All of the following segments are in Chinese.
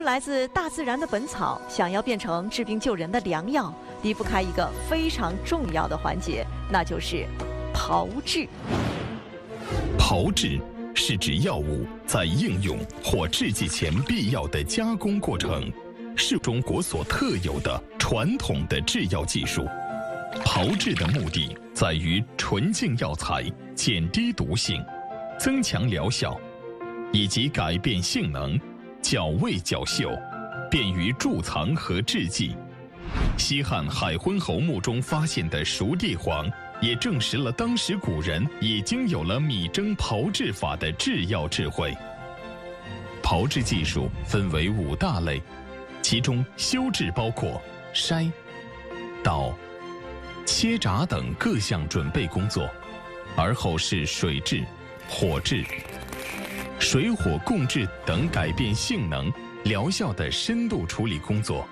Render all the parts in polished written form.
来自大自然的本草，想要变成治病救人的良药，离不开一个非常重要的环节，那就是炮制。 炮制是指药物在应用或制剂前必要的加工过程，是中国所特有的传统的制药技术。炮制的目的在于纯净药材，减低毒性，增强疗效，以及改变性能，较味较嗅，便于贮藏和制剂。西汉海昏侯墓中发现的熟地黄，也证实了当时古人已经有了米蒸炮制法的制药智慧。炮制技术分为5大类，其中修制包括筛、捣、切炸等各项准备工作，而后是水制、火制、水火共治等改变性能、疗效的深度处理工作。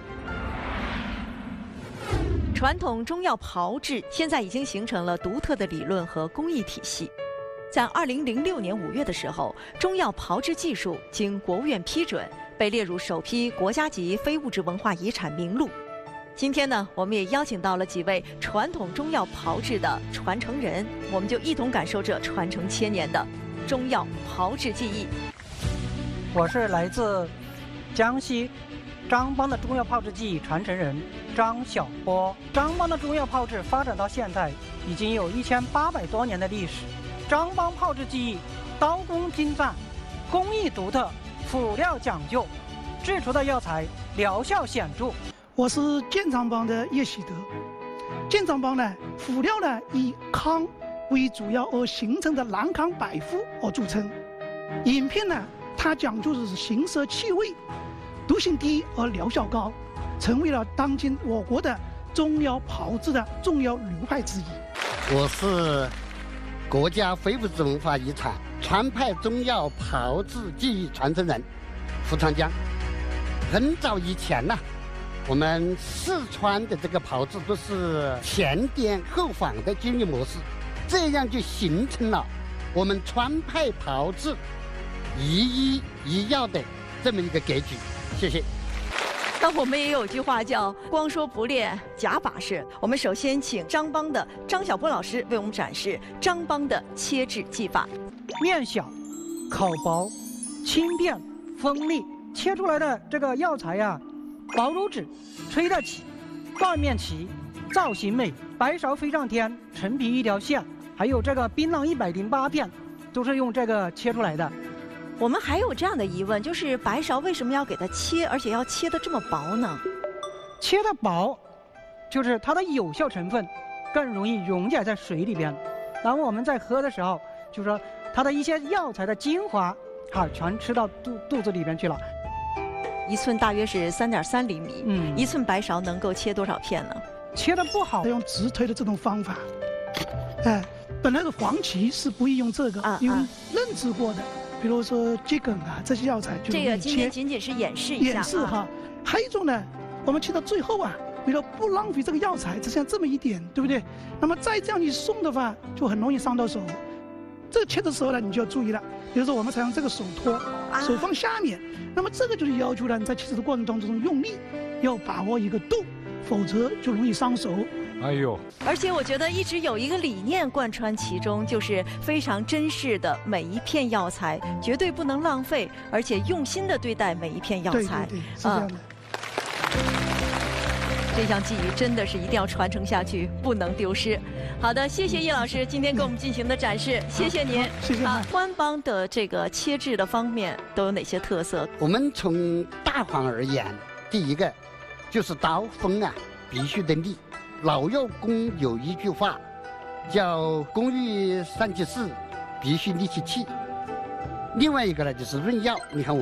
传统中药炮制现在已经形成了独特的理论和工艺体系。在2006年5月的时候，中药炮制技术经国务院批准，被列入首批国家级非物质文化遗产名录。今天呢，我们也邀请到了几位传统中药炮制的传承人，我们就一同感受这传承千年的中药炮制技艺。 我是来自江西张帮的中药炮制技艺传承人张晓波。张帮的中药炮制发展到现在已经有1800多年的历史。张帮炮制技艺刀工精湛，工艺独特，辅料讲究，制出的药材疗效显著。 我是建昌帮的叶喜德。建昌帮呢，辅料呢以糠为主要而形成的南康百肤而著称。饮片呢，它讲究的是形色气味，毒性低而疗效高，成为了当今我国的中药炮制的重要流派之一。 我是国家非物质文化遗产川派中药炮制技艺传承人胡长江。很早以前呢，我们四川的这个炮制都是前颠后仿的经营模式，这样就形成了我们川派炮制一医一药的这么一个格局。谢谢。 那我们也有句话叫“光说不练假把式”。我们首先请张帮的张晓波老师为我们展示张帮的切制技法。 面小，口薄，轻便，锋利，切出来的这个药材呀，薄如纸，吹得起，断面齐，造型美，白芍飞上天，陈皮一条线，还有这个槟榔108片，都是用这个切出来的。 我们还有这样的疑问，就是白芍为什么要给它切，而且要切得这么薄呢？ 切的薄，就是它的有效成分更容易溶解在水里边，然后我们在喝的时候，就是说它的一些药材的精华，全吃到肚子里边去了。 1寸大约是3.3厘米，1寸白芍能够切多少片呢？ 切的不好， 用直推的这种方法，本来的黄芪是不宜用这个，因为认知过的。比如说桔梗啊，这些药材就这个今天仅仅是演示一下。 演示哈。还有一种呢，我们切到最后啊，为了不浪费这个药材，只剩这么一点，对不对？那么再这样一送的话，就很容易伤到手。这个切的时候呢，你就要注意了。比如说我们采用这个手托，手放下面，那么这个就是要求呢，你在切制的过程当中用力要把握一个度，否则就容易伤手。 哎呦！ 而且我觉得一直有一个理念贯穿其中，就是非常珍视的每一片药材，绝对不能浪费，而且用心的对待每一片药材。 对，是这样的。 这项技艺真的是一定要传承下去，不能丢失。好的，谢谢叶老师今天给我们进行的展示，谢谢您。 谢谢。 川帮的这个切制的方面都有哪些特色？ 我们从大环而言，第一个就是刀锋啊，必须得利。老药工有一句话，叫“工欲善其事，必须利其器”。另外一个呢，就是润药。你看